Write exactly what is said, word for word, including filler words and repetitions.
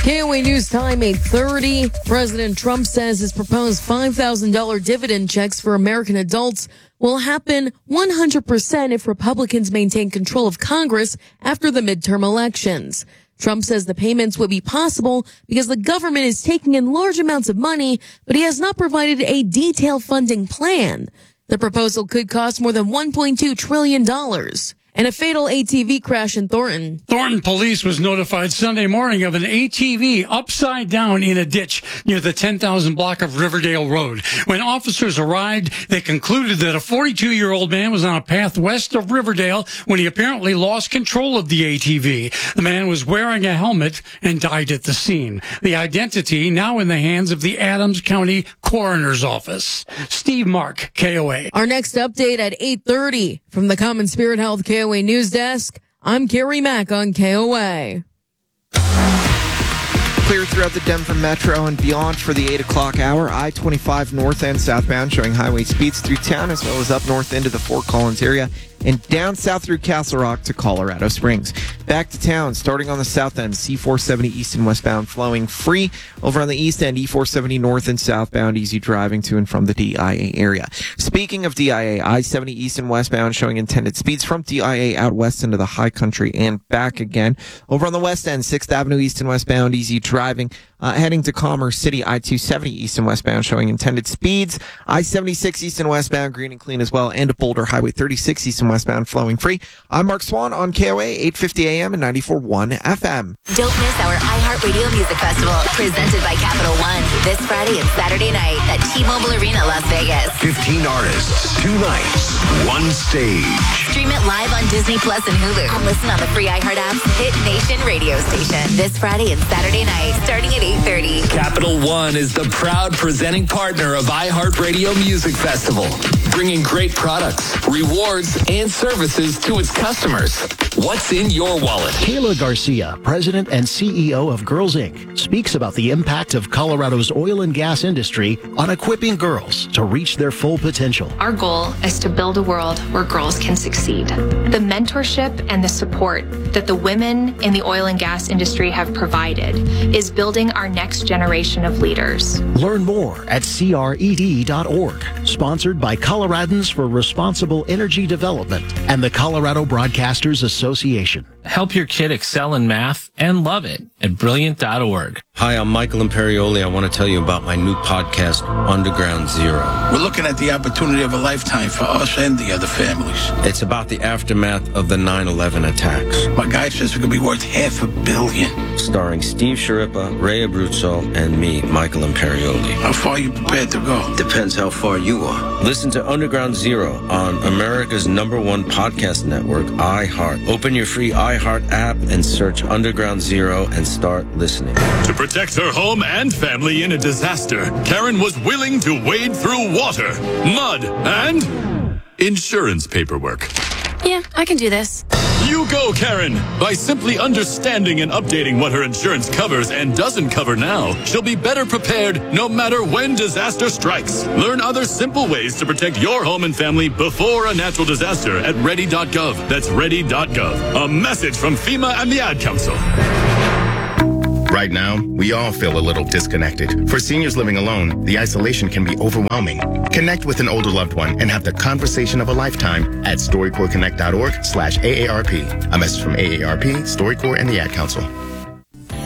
K O A News Time, eight thirty. President Trump says his proposed five thousand dollars dividend checks for American adults will happen one hundred percent if Republicans maintain control of Congress after the midterm elections. Trump says the payments would be possible because the government is taking in large amounts of money, but he has not provided a detailed funding plan. The proposal could cost more than one point two trillion dollars. And a fatal A T V crash in Thornton. Thornton police was notified Sunday morning of an A T V upside down in a ditch near the ten thousand block of Riverdale Road. When officers arrived, they concluded that a forty-two-year-old man was on a path west of Riverdale when he apparently lost control of the A T V. The man was wearing a helmet and died at the scene. The identity now in the hands of the Adams County Coroner's Office. Steve Mark, K O A. Our next update at eight thirty from the Common Spirit Health K O A News Desk. I'm Carrie Mack on K O A. Clear throughout the Denver Metro and beyond for the eight o'clock hour. I twenty-five north and southbound showing highway speeds through town as well as up north into the Fort Collins area and down south through Castle Rock to Colorado Springs. Back to town, starting on the south end, C four seventy east and westbound flowing free. Over on the east end, E four seventy north and southbound, easy driving to and from the D I A area. Speaking of D I A, I seventy east and westbound showing intended speeds from D I A out west into the high country and back again. Over on the west end, sixth Avenue east and westbound, easy driving. Uh, heading to Commerce City, I two seventy east and westbound showing intended speeds. I seventy-six east and westbound, green and clean as well. And Boulder Highway thirty-six east and westbound flowing free. I'm Mark Swan on K O A, eight fifty A M and ninety-four point one F M. Don't miss our iHeartRadio Music Festival, presented by Capital One, this Friday and Saturday night at T-Mobile Arena, Las Vegas. fifteen artists, two nights, one stage. Stream it live on Disney Plus and Hulu. And listen on the free iHeart app's Hit Nation radio station this Friday and Saturday night, starting at eight thirty. Capital One is the proud presenting partner of iHeartRadio Music Festival, bringing great products, rewards, and services to its customers. What's in your wallet? Kayla Garcia, president and C E O of Girls Incorporated, speaks about the impact of Colorado's oil and gas industry on equipping girls to reach their full potential. Our goal is to build a world where girls can succeed. The mentorship and the support that the women in the oil and gas industry have provided is building our next generation of leaders. Learn more at C R E D dot org. Sponsored by Coloradans for Responsible Energy Development and the Colorado Broadcasters Association. Help your kid excel in math and love it at brilliant dot org. Hi, I'm Michael Imperioli. I want to tell you about my new podcast, Underground Zero. We're looking at the opportunity of a lifetime for us and the other families. It's about the aftermath of the nine eleven attacks. My guy says we could be worth half a billion. Starring Steve Sciarippa, Ray Abruzzo, and me, Michael Imperioli. How far are you prepared to go? Depends how far you are. Listen to Underground Zero on America's number one podcast network, iHeart. Open your free iHeart app and search Underground Zero and start listening. To protect her home and family in a disaster, Karen was willing to wade through water, mud, and insurance paperwork. Yeah, I can do this. You go, Karen! By simply understanding and updating what her insurance covers and doesn't cover now, she'll be better prepared no matter when disaster strikes. Learn other simple ways to protect your home and family before a natural disaster at ready dot gov. That's ready dot gov. A message from FEMA and the Ad Council. Right now, we all feel a little disconnected. For seniors living alone, the isolation can be overwhelming. Connect with an older loved one and have the conversation of a lifetime at storycorps connect dot org slash A A R P. A message from A A R P, StoryCorps, and the Ad Council.